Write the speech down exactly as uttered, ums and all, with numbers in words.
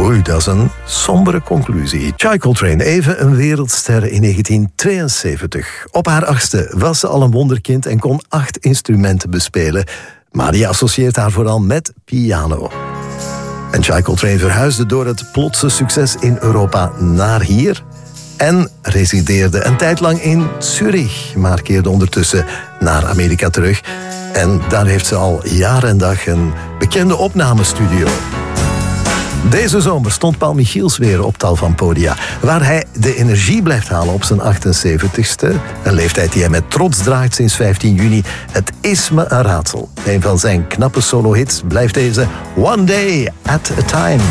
Oei, dat is een sombere conclusie. Chai Coltrane, even een wereldster in negentien tweeënzeventig. Op haar achtste was ze al een wonderkind en kon acht instrumenten bespelen. Maar die associeert haar vooral met piano. En Chai Coltrane verhuisde door het plotse succes in Europa naar hier en resideerde een tijd lang in Zurich, maar keerde ondertussen naar Amerika terug. En daar heeft ze al jaar en dag een bekende opnamestudio. Deze zomer stond Paul Michiels weer op tal van podia, waar hij de energie blijft halen op zijn achtenzeventigste. Een leeftijd die hij met trots draagt sinds vijftien juni. Het is me een raadsel. Een van zijn knappe solo-hits blijft deze One Day at a Time.